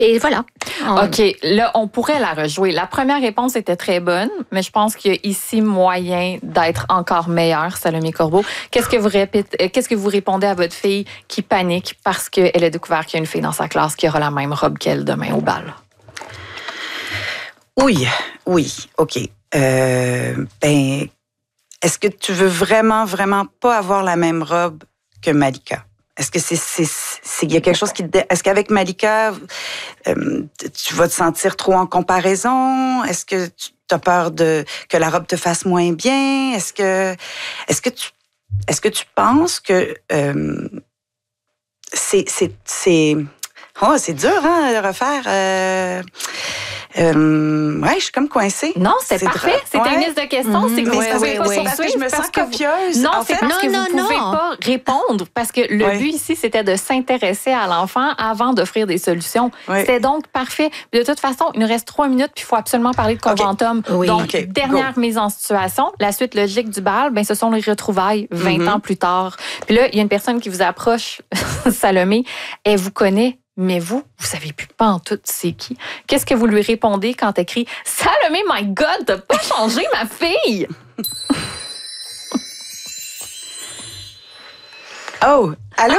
Et voilà. OK, là, on pourrait la rejouer. La première réponse était très bonne, mais je pense qu'il y a ici moyen d'être encore meilleur, Salomé Corbeau. Qu'est-ce que vous répondez à votre fille qui panique parce qu'elle a découvert qu'il y a une fille dans sa classe qui aura la même robe qu'elle demain au bal? Oui, OK. Est-ce que tu veux vraiment pas avoir la même robe que Malika? Est-ce que il y a quelque chose qui est-ce qu'avec Malika, tu vas te sentir trop en comparaison? Est-ce que tu as peur que la robe te fasse moins bien? Est-ce que tu penses que c'est dur, hein, de refaire. Ouais, je suis comme coincée. Non, c'est parfait. C'était une liste de questions. C'est parce que je me sens copieuse. Non, c'est parce que vous ne pouvez pas répondre. Parce que le but ici, c'était de s'intéresser à l'enfant avant d'offrir des solutions. C'était donc parfait. De toute façon, il nous reste 3 minutes, puis il faut absolument parler de Conventum. Donc, dernière mise en situation. La suite logique du bal, ce sont les retrouvailles 20 ans plus tard. Puis là, il y a une personne qui vous approche, Salomé. Elle vous connaît. Mais vous savez plus pas en tout c'est qui. Qu'est-ce que vous lui répondez quand elle crie « Salomé, my God, t'as pas changé ma fille! » Oh, allô?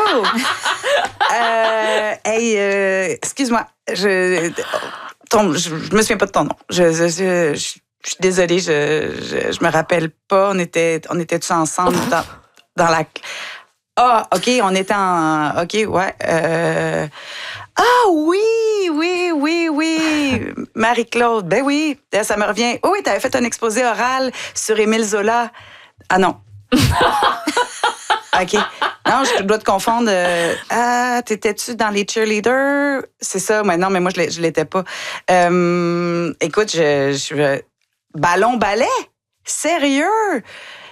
Excuse-moi, je me souviens pas de ton nom. Je suis désolée, je me rappelle pas. On était tous ensemble dans la... Ah, OK, on était en... OK, ouais. Ah oui! Marie-Claude, ben oui, ça me revient. Oh oui, t'avais fait un exposé oral sur Émile Zola. Ah non. OK. Non, je dois te confondre. T'étais-tu dans les cheerleaders? C'est ça, non, mais moi, je l'étais pas. Écoute, ballon ballet? Sérieux?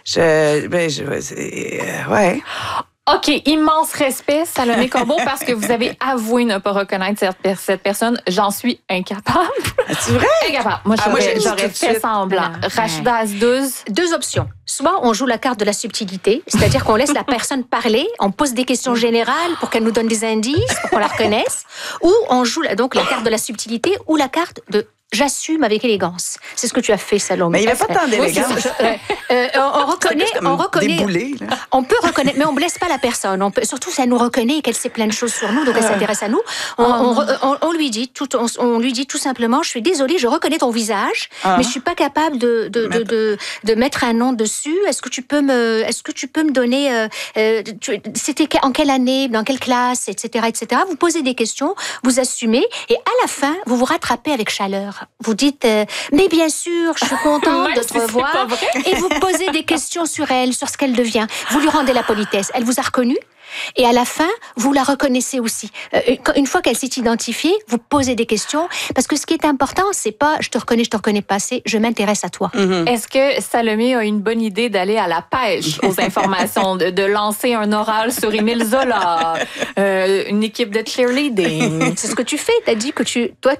Ouais. OK, immense respect, Salomé Corbeau, parce que vous avez avoué ne pas reconnaître cette personne. J'en suis incapable. C'est vrai? Incapable. Moi, j'aurais fait semblant. Rachida Azdouz. 2 options. Soit on joue la carte de la subtilité, c'est-à-dire qu'on laisse la personne parler, on pose des questions générales pour qu'elle nous donne des indices, pour qu'on la reconnaisse, ou on joue donc la carte de la subtilité ou la carte de j'assume avec élégance. C'est ce que tu as fait, Salomé. Mais il n'y avait pas tant d'élégance. On reconnaît. Déboulé, là. On peut reconnaître, mais on ne blesse pas la personne. Surtout si elle nous reconnaît et qu'elle sait plein de choses sur nous, donc elle s'intéresse à nous. On lui dit tout simplement, je suis désolée, je reconnais ton visage, mais je ne suis pas capable de mettre un nom dessus. Est-ce que tu peux me donner, c'était en quelle année, dans quelle classe, etc., etc. Vous posez des questions, vous assumez, et à la fin, vous vous rattrapez avec chaleur. Vous dites, mais bien sûr, je suis contente de te revoir. Et vous posez des questions sur elle, sur ce qu'elle devient. Vous lui rendez la politesse. Elle vous a reconnu. Et à la fin, vous la reconnaissez aussi. Une fois qu'elle s'est identifiée, vous posez des questions. Parce que ce qui est important, c'est pas je te reconnais pas, c'est je m'intéresse à toi. Est-ce que Salomé a une bonne idée d'aller à la pêche aux informations, de lancer un oral sur Émile Zola, une équipe de cheerleading? C'est ce que tu fais. T'as dit que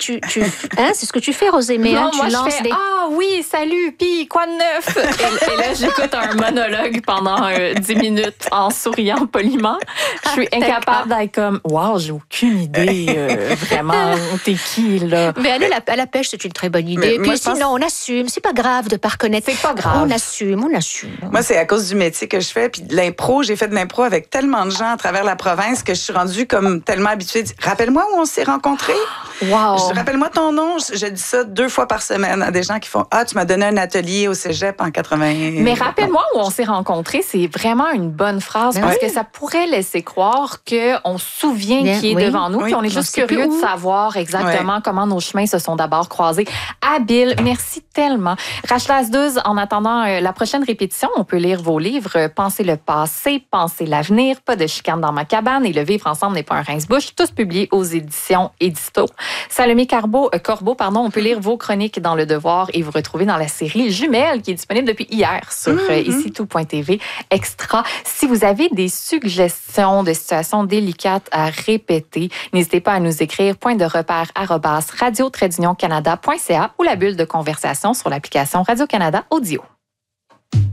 c'est ce que tu fais, Rosémé. Non, moi, je fais ah oui, salut, puis quoi de neuf? Et là, j'écoute un monologue pendant 10 minutes en souriant poliment. Je suis incapable d'être comme wow, j'ai aucune idée vraiment t'es qui là. Mais aller à la pêche, c'est une très bonne idée. Puis sinon on assume, c'est pas grave de pas reconnaître. C'est pas grave. On assume. Moi c'est à cause du métier que je fais puis de l'impro, j'ai fait de l'impro avec tellement de gens à travers la province que je suis rendue comme tellement habituée. Rappelle-moi où on s'est rencontrés. Wow. Rappelle-moi ton nom. Je dis ça 2 fois par semaine à des gens qui font tu m'as donné un atelier au cégep en 80. Mais rappelle-moi où on s'est rencontrés, c'est vraiment une bonne phrase parce que ça pourrait laisser croire qu'on se souvient qui est devant nous, puis on est juste curieux de savoir exactement comment nos chemins se sont d'abord croisés. Habile, merci tellement. Rachida Azdouz, en attendant la prochaine répétition, on peut lire vos livres « Penser le passé, penser l'avenir »,« Pas de chicane dans ma cabane » et « Le vivre ensemble n'est pas un rince-bouche », tous publiés aux éditions Édito. Salomé Corbeau, on peut lire vos chroniques dans Le Devoir et vous retrouver dans la série Jumelles qui est disponible depuis hier sur icitout.tv extra. Si vous avez des suggestions de situations délicates à répéter, n'hésitez pas à nous écrire @radio-canada.ca ou la bulle de conversation sur l'application Radio-Canada Audio.